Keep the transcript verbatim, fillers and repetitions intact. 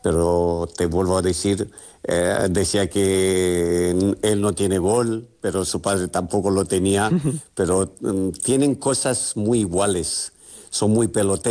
pero te vuelvo a decir, eh, decía que él no tiene gol, pero su padre tampoco lo tenía, pero mm, tienen cosas muy iguales, son muy peloteros.